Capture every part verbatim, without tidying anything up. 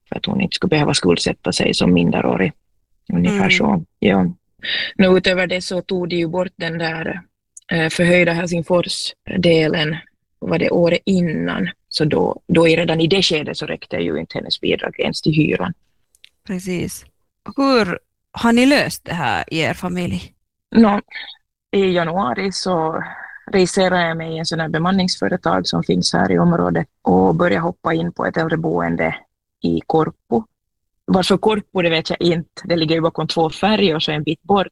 för att hon inte skulle behöva skuldsätta sig som minderårig. Ungefär mm. så. Ja. Nu utöver det så tog de ju bort den där eh, förhöjda Helsingfors-delen var det året innan. Så då, då är redan i det skedet så räckte ju inte hennes bidrag ens till hyran. Precis. Hur har ni löst det här i er familj? No, i januari så registrerade jag mig i en sån här bemanningsföretag som finns här i området och började hoppa in på ett äldreboende i Korpo. Varför Korpo, det vet jag inte. Det ligger ju bakom två färger så en bit bort.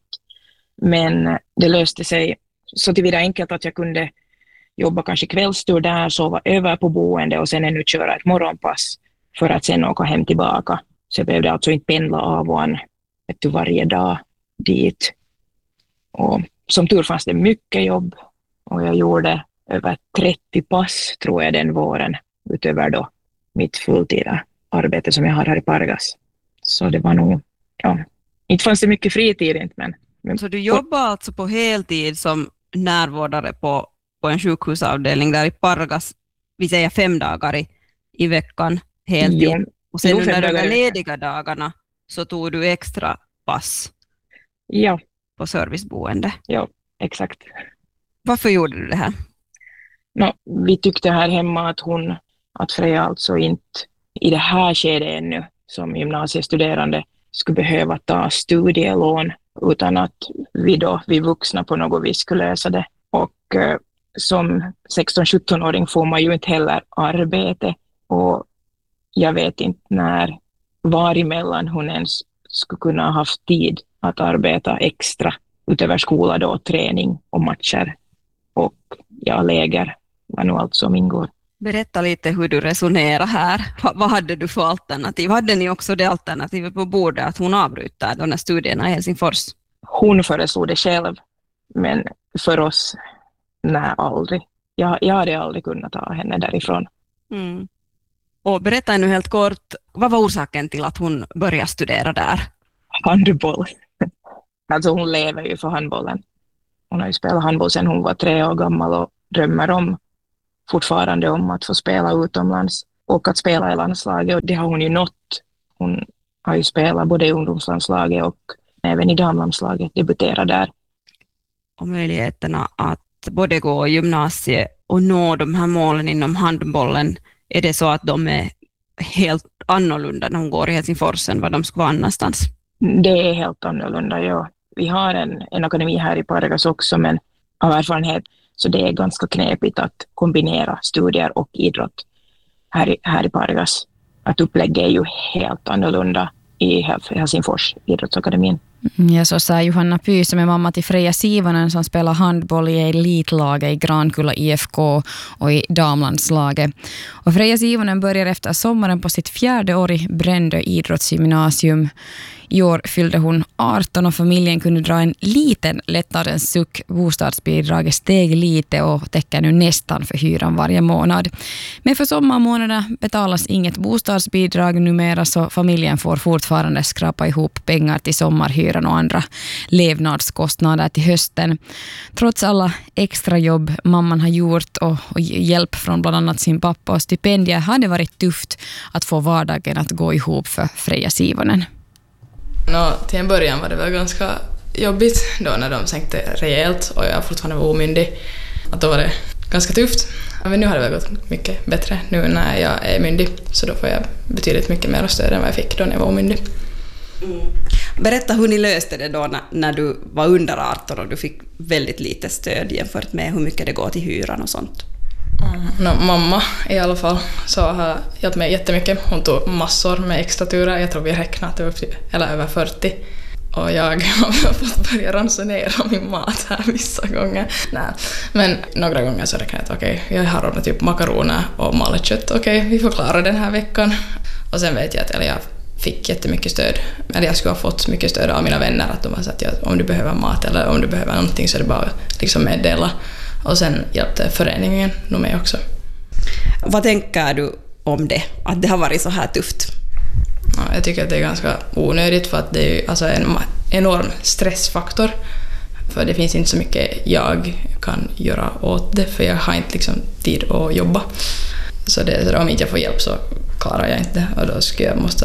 Men det löste sig så tillvida enkelt att jag kunde jobba kanske kvällstur där, sova över på boende och sen ännu köra ett morgonpass för att sen åka hem tillbaka. Så jag behövde alltså inte pendla av och an varje dag dit. Och som tur fanns det mycket jobb och jag gjorde över trettio pass tror jag den våren utöver då mitt fulltida arbete som jag har här i Pargas. Så det var nog, ja, inte fanns det mycket fritid inte men. men så du jobbar alltså på heltid som närvårdare på, på en sjukhusavdelning där i Pargas, vi säger fem dagar i, i veckan heltid. Jo, och sen under de lediga dagarna så tog du extra pass. Ja. På serviceboende. Ja, exakt. Varför gjorde du det här? No, vi tyckte här hemma att hon, att Freja alltså inte i det här skedet ännu som gymnasiestuderande skulle behöva ta studielån utan att vi då, vi vuxna på något vis skulle lösa det. Och eh, som sexton-sjutton-åring får man ju inte heller arbete och jag vet inte när, var emellan hon ens skulle kunna ha haft tid att arbeta extra utöver skola då, träning och matcher och ja, läger var nog allt som ingår. Berätta lite hur du resonerar här. Va- vad hade du för alternativ? Hade ni också det alternativet på bordet att hon avbryter de här studierna i Helsingfors? Hon föreslog det själv, men för oss, nej, aldrig. Jag, jag hade aldrig kunnat ta henne därifrån. Mm. Och berätta nu helt kort, vad var orsaken till att hon började studera där? Handboll. Alltså hon lever ju för handbollen. Hon har ju spelat handboll sedan hon var tre år gammal och drömmer om fortfarande om att få spela utomlands och att spela i landslaget. Och det har hon ju nått. Hon har ju spelat både i ungdomslandslaget och även i damlandslaget, debuterar där. Och möjligheterna att både gå gymnasiet och nå de här målen inom handbollen, är det så att de är helt annorlunda när hon går i Helsingfors än vad de ska vara annanstans? Det är helt annorlunda, ja. Vi har en, en akademi här i Pargas också, men av erfarenhet så det är ganska knepigt att kombinera studier och idrott här i, här i Pargas. Att upplägget är ju helt annorlunda i Helsingfors idrottsakademin. Ja, så sa Johanna Py som är mamma till Freja Sivonen som spelar handboll i elitlaget i Grankulla I F K och i damlandslaget. Och Freja Sivonen börjar efter sommaren på sitt fjärde år i Brändö idrottsgymnasium. I år fyllde hon arton och familjen kunde dra en liten lättnadens suck. Bostadsbidraget steg lite och täcker nu nästan för hyran varje månad. Men för sommarmånaderna betalas inget bostadsbidrag numera så familjen får fortfarande skrapa ihop pengar till sommarhyran och andra levnadskostnader till hösten. Trots alla extra jobb mamman har gjort och, och hjälp från bland annat sin pappa och stipendier har det varit tufft att få vardagen att gå ihop för Freja Sivonen. No, till en början var det väl ganska jobbigt då när de sänkte rejält och jag fortfarande var omyndig. Att då var det ganska tufft. Men nu har det väl gått mycket bättre nu när jag är myndig. Så då får jag betydligt mycket mer stöd än vad jag fick då när jag var omyndig. Mm. Berätta hur ni löste det då när, när du var under arton och du fick väldigt lite stöd jämfört med hur mycket det går till hyran och sånt. Mm. No, mamma i alla fall så har hjälpt mig jättemycket. Hon tog massor med extra turer. Jag tror vi räknat upp till, eller över fyrtio. Och jag har fått börja ransonera min mat här vissa gånger. Nej. Men några gånger så räknade jag att okej, okay, jag har ordnat typ makaroner och malet kött. Okej, okay, vi får klara den här veckan. Och sen vet jag att eller jag fick jättemycket stöd. Eller jag skulle ha fått mycket stöd av mina vänner. Att de har sagt att om du behöver mat eller om du behöver någonting så är det bara liksom meddela. Och sen hjälpte föreningen nog mig också. Vad tänker du om det? Att det har varit så här tufft? Ja, jag tycker att det är ganska onödigt för att det är alltså en enorm stressfaktor. För det finns inte så mycket jag kan göra åt det för jag har inte liksom tid att jobba. Så, det, så om inte jag får hjälp så klarar jag inte och då skulle jag måste